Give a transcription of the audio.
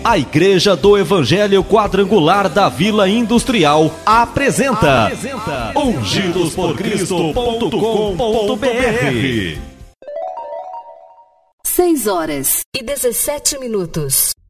A Igreja do Evangelho Quadrangular da Vila Industrial apresenta ungidosporcristo.com.br. 6 horas e 17 minutos.